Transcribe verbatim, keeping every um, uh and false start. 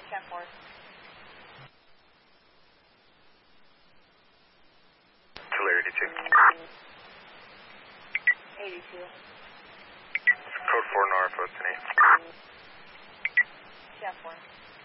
ten four. Tulare eighty-two. eighty-two. Code four North, Ocean eight. ten four.